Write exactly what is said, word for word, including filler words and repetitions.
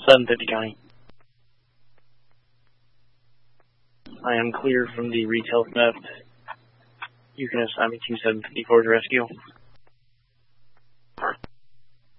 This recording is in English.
seven fifty County. I am clear from the retail theft. You can assign me to seven fifty-four to rescue.